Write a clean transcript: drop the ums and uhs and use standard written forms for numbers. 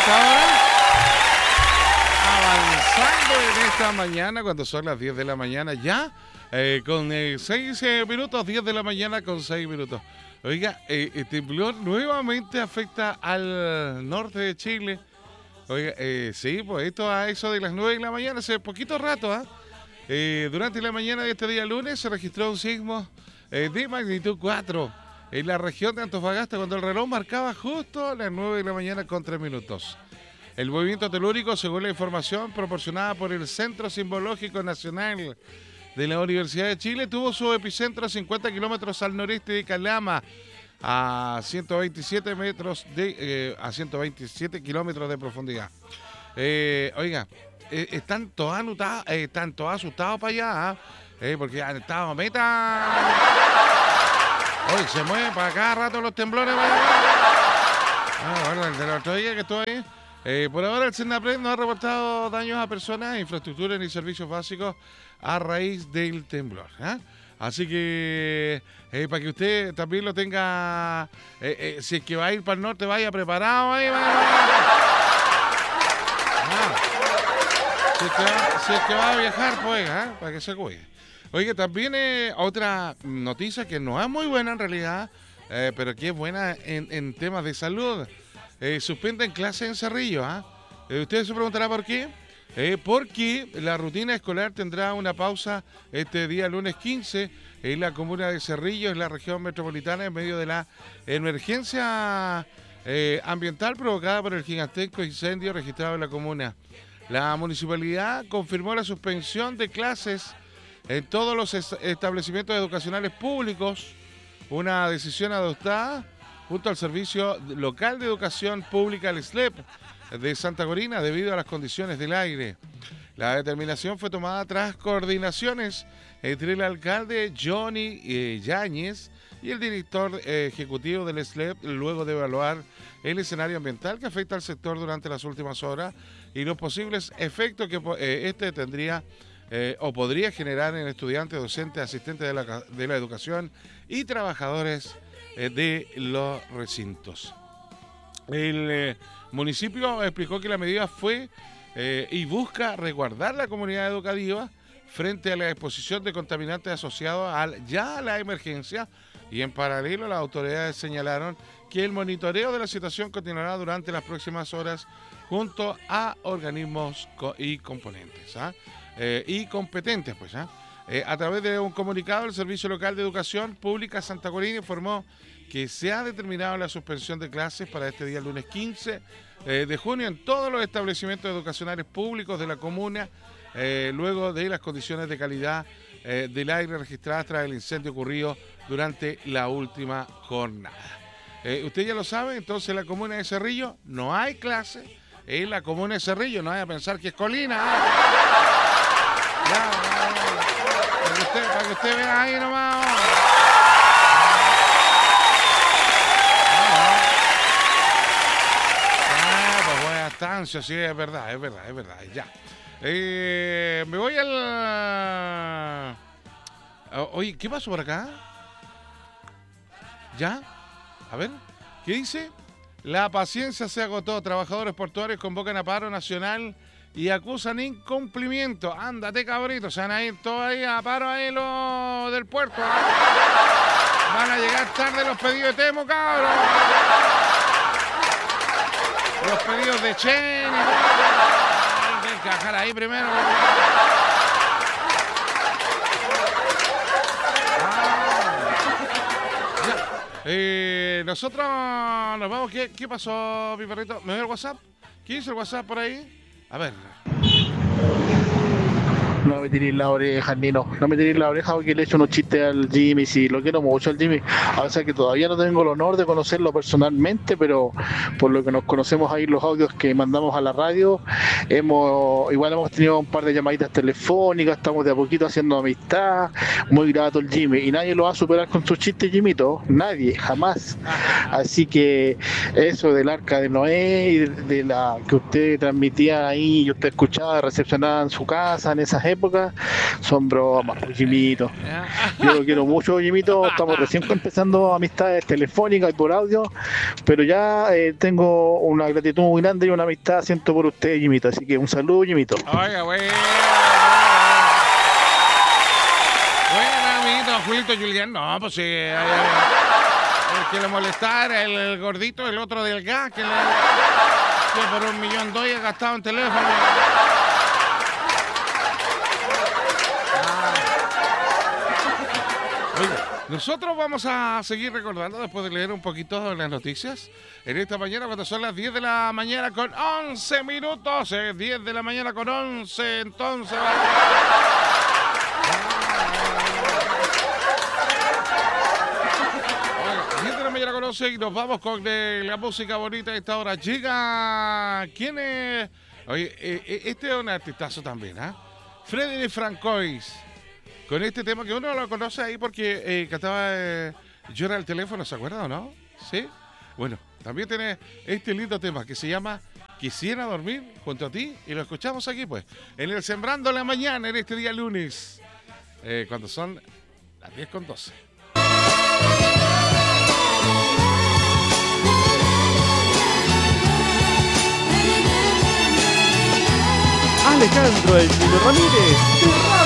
esta hora, avanzando en esta mañana, cuando son las 10 de la mañana ya, con 6 minutos, 10 de la mañana con 6 minutos. Oiga, el temblor nuevamente afecta al norte de Chile. Oiga, sí, pues esto a eso de las 9 de la mañana, hace poquito rato, durante la mañana de este día lunes se registró un sismo de magnitud 4 en la región de Antofagasta, cuando el reloj marcaba justo las 9 de la mañana con 3 minutos. El movimiento telúrico, según la información proporcionada por el Centro Sismológico Nacional de la Universidad de Chile, tuvo su epicentro a 50 kilómetros al noreste de Calama, a 127 kilómetros de profundidad. Oiga, están todos asustados para allá, porque han estado meta. Hoy se mueven para cada rato los temblores. Bueno, el del otro día que estuvo ahí. Por ahora el CENAPRED no ha reportado daños a personas, infraestructura ni servicios básicos a raíz del temblor. Así que para que usted también lo tenga, si es que va a ir para el norte, vaya preparado ahí. Si es que va a viajar, pues, para que se cuide. Oiga, también otra noticia que no es muy buena en realidad, pero que es buena en temas de salud. Suspenden clases en Cerrillo. Usted se preguntará por qué. Porque la rutina escolar tendrá una pausa este día lunes 15 en la comuna de Cerrillo, en la región metropolitana, en medio de la emergencia ambiental provocada por el gigantesco incendio registrado en la comuna. La municipalidad confirmó la suspensión de clases en todos los establecimientos educacionales públicos, una decisión adoptada junto al Servicio Local de Educación Pública, el SLEP, de Santa Corina, debido a las condiciones del aire. La determinación fue tomada tras coordinaciones entre el alcalde Johnny Yáñez y el director ejecutivo del SLEP, luego de evaluar el escenario ambiental que afecta al sector durante las últimas horas y los posibles efectos que este tendría o podría generar en estudiantes, docentes, asistentes de la educación y trabajadores de los recintos. El municipio explicó que la medida fue y busca resguardar la comunidad educativa frente a la exposición de contaminantes asociados a la emergencia, y en paralelo las autoridades señalaron que el monitoreo de la situación continuará durante las próximas horas junto a organismos y componentes y competentes, pues. A través de un comunicado, el Servicio Local de Educación Pública Santa Corina informó que se ha determinado la suspensión de clases para este día lunes 15 de junio en todos los establecimientos educacionales públicos de la comuna, luego de las condiciones de calidad del aire registradas tras el incendio ocurrido durante la última jornada. Usted ya lo sabe, entonces en la comuna de Cerrillo no hay clase. En la comuna de Cerrillo no vaya a pensar que es colina. Para que usted vea ahí nomás. Pues buena estancia, sí, es verdad, ya. Me voy al... Oye, ¿qué pasó por acá? ¿Ya? A ver, ¿qué dice? La paciencia se agotó. Trabajadores portuarios convocan a paro nacional y acusan incumplimiento. Ándate, cabrito, se van a ir todos ahí a paro ahí los del puerto. Van a llegar tarde los pedidos de Temo, cabros. Los pedidos de Chen. Hay que encajar ahí primero. Nosotros nos vamos. ¿Qué pasó, mi perrito? ¿Me ve el WhatsApp? ¿Quién hizo el WhatsApp por ahí? A ver. No me tiréis la oreja, Nino. No me tiréis la oreja porque le he hecho unos chistes al Jimmy. Sí, lo quiero mucho al Jimmy. O sea que todavía no tengo el honor de conocerlo personalmente, pero por lo que nos conocemos ahí los audios que mandamos a la radio, igual hemos tenido un par de llamaditas telefónicas, estamos de a poquito haciendo amistad. Muy grato el Jimmy. Y nadie lo va a superar con sus chistes, Jimmito. Nadie, jamás. Así que eso del Arca de Noé y de la que usted transmitía ahí y usted escuchaba, recepcionaba en su casa en esas épocas, época, son bromas, pues, Jimito. Yo lo quiero mucho, Jimito. Estamos recién empezando amistades telefónicas y por audio, pero ya tengo una gratitud muy grande y una amistad siento por usted, Jimito. Así que un saludo, Jimito. Oiga, bueno. Bueno, amiguito, Julito Julián, no, pues sí. El que le molestara, el gordito, el otro del gas, que por $1.200.000 ha gastado en teléfono. Oiga, nosotros vamos a seguir recordando después de leer un poquito las noticias en esta mañana cuando son las 10 de la mañana con 11 minutos. 10 de la mañana con 11, entonces... Mañana conoce y nos vamos con la música bonita de esta hora. Llega. ¿Quién es? Oye, este es un artistazo también, ¿ah? Freddy Francois. Con este tema que uno lo conoce ahí porque cantaba Llora el teléfono, ¿se acuerda o no? Sí. Bueno, también tiene este lindo tema que se llama Quisiera dormir junto a ti y lo escuchamos aquí, pues, en el Sembrando la Mañana, en este día lunes, cuando son las 10:12. Alejandro El Chino Ramírez, de